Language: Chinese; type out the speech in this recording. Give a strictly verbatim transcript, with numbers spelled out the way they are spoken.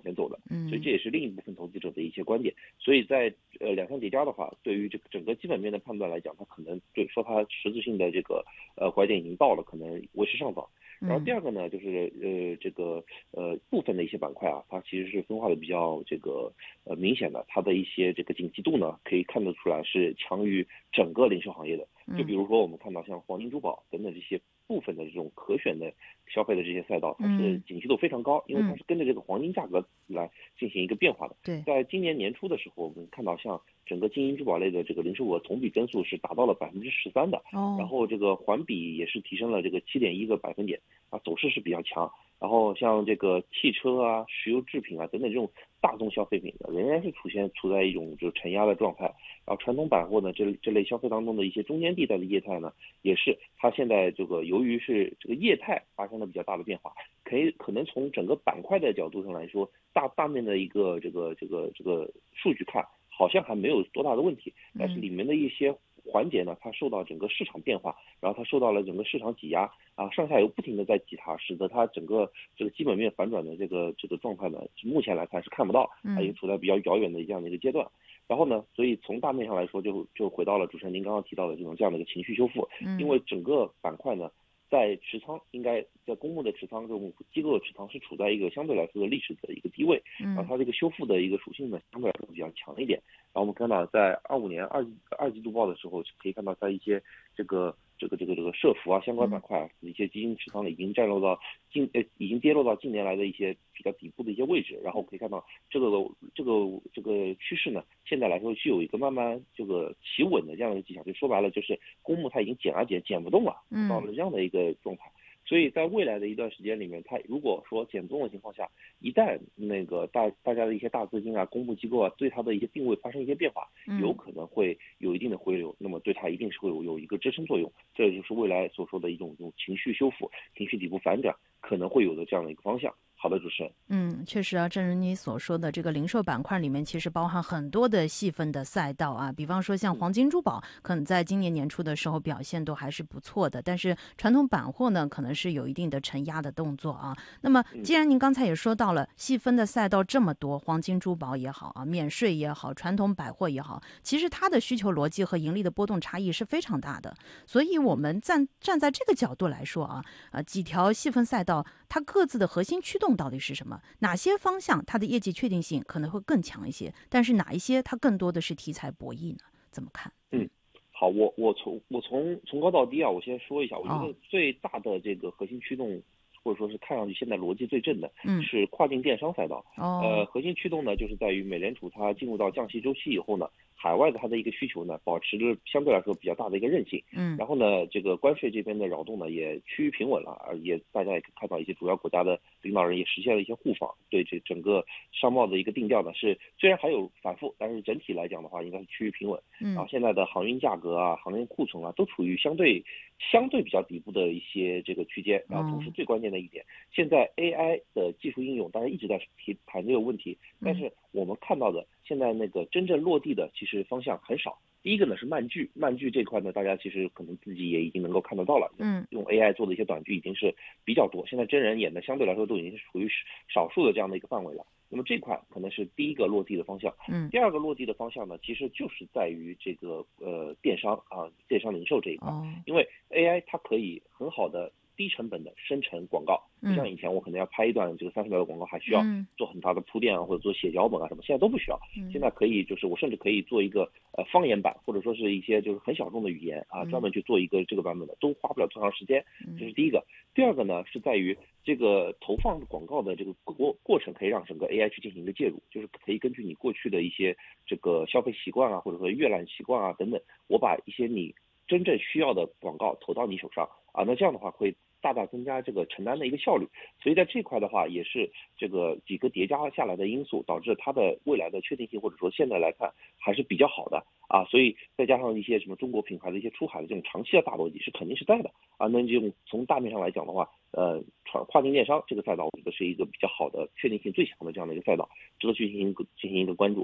前走的，所以这嗯也是另一部分投资者的一些观点。所以在呃两项叠加的话，对于这个整个基本面的判断来讲，它可能对说它实质性的这个呃拐点已经到了，可能为时尚早。然后第嗯二个呢，就是呃这个呃部分的一些板块啊，它其实是分化的比较这个呃明显的，它的一些这个景气度呢，可以看得出来是强于整个零售行业的。就比嗯如说我们看到像黄金珠宝等等这些部分的这种可选的消费的这些赛道，它是嗯景气度非常高，因为它嗯， 是跟着这个黄金价格来进行一个变化的。 对， 在今年年初的时候，我们看到像整个金银珠宝类的这个零售额同比增速是达到了百分之十三的，然哦， 后这个环比也是提升了这个七点一个百分点啊，走势是比较强。然后像这个汽车啊、石油制品啊等等这种大宗消费品呢，仍然是出现处在一种就承压的状态。然后传统百货呢，这这类消费当中的一些中间地带的业态呢，也是它现在这个由于是这个业态发生了比较大的变化，可以可能从整个板块的角度上来说，大大面的一个这个这个这个数据看，好像还没有多大的问题，但是嗯里面的一些环节呢，它受到整个市场变化，然后它受到了整个市场挤压啊，上下游不停的在挤它，使得它整个这个基本面反转的这个这个状态呢，目前来看是看不到，它已经嗯处在比较遥远的这样的一个阶段。然后呢，所以从大面上来说就，就回到了主持人您刚刚提到的这种这样的一个情绪修复，因嗯为整个板块呢，在持仓应该在公募的持仓这种机构的持仓是处在一个相对来说的历史的一个低位，然后嗯它这个修复的一个属性呢，相对来说比较强一点。然后我们看到在二五年二季二季度报的时候，可以看到在一些这个这个这个这个社服啊相关板嗯块啊一些基金持仓呢已经占落到近呃已经跌落到近年来的一些比较底部的一些位置，然后可以看到这个这个这个趋势呢，现在来说是有一个慢慢这个企稳的这样的一个迹象，就说白了就是公募它已经减啊减减不动了，到嗯了这样的一个状态。所以在未来的一段时间里面，它如果说减重的情况下，一旦那个大大家的一些大资金啊、公募机构啊对它的一些定位发生一些变化，有嗯。 可能会有一定的回流，那么对它一定是会有有一个支撑作用，这就是未来所说的一种这种情绪修复、情绪底部反转可能会有的这样的一个方向。好的，主持人。 嗯，确实啊，正如你所说的，这个零售板块里面其实包含很多的细分的赛道啊，比方说像嗯黄金珠宝，可能在今年年初的时候表现都还是不错的，但是传统百货呢，可能是有一定的承压的动作啊。那么， 嗯既然您刚才也说到了细分的赛道这么多，黄金珠宝也好啊，免税也好，传统百货也好，其实它的需求逻辑和盈利的波动差异是非常大的。所以，我们站站在这个角度来说啊，呃，几条细分赛道，它各自的核心驱动到底是什么？哪些方向它的业绩确定性可能会更强一些？但是哪一些它更多的是题材博弈呢？怎么看？ 嗯。好，我我从我从从高到低啊，我先说一下，我觉哦， 得最大的这个核心驱动，或者说是看上去现在逻辑最正的嗯， 是跨境电商赛道。呃， 哦， 核心驱动呢，就是在于美联储它进入到降息周期以后呢，海外的它的一个需求呢，保持着相对来说比较大的一个韧性。 嗯然后呢，这个关税这边的扰动呢也趋于平稳了，而也大家也可以看到一些主要国家的领导人也实现了一些互访，对这整个商贸的一个定调呢是虽然还有反复，但是整体来讲的话应该是趋于平稳。然嗯后现在的航运价格啊、航运库存啊，都处于相对相对比较底部的一些这个区间。然后同时哦最关键的一点，现在 A I 的技术应用，大家一直在提谈这个问题，但嗯是我们看到的现在那个真正落地的其实方向很少。第一个呢是慢剧，慢剧这块呢，大家其实可能自己也已经能够看得到了， 嗯用 A I 做的一些短剧已经是比较多，现在真人演的相对来说都已经是属于少数的这样的一个范围了。那么这块可能是第一个落地的方向。 嗯第二个落地的方向呢，其实就是在于这个呃电商啊、电商零售这一块， 哦因为 A I 它可以很好的低成本的生成广告，不像嗯以前我可能要拍一段这个三十秒的广告，还需要嗯做很大的铺垫啊，或者做写脚本啊什么，现在都不需要。现嗯在可以就是我甚至可以做一个呃方言版，或者说是一些就是很小众的语言啊，专嗯门去做一个这个版本的，都花不了多长时间。这嗯是第一个。第二个呢，是在于这个投放广告的这个过过程可以让整个 A I 去进行一个介入，就是可以根据你过去的一些这个消费习惯啊，或者说阅览习惯啊等等，我把一些你真正需要的广告投到你手上啊，那这样的话会大大增加这个承担的一个效率。所以在这块的话，也是这个几个叠加下来的因素，导致它的未来的确定性，或者说现在来看还是比较好的啊。所以再加上一些什么中国品牌的一些出海的这种长期的大逻辑是肯定是在的啊。那这种从大面上来讲的话，呃，跨跨境电商这个赛道，我觉得是一个比较好的确定性最强的这样的一个赛道，值得去进行进行一个关注。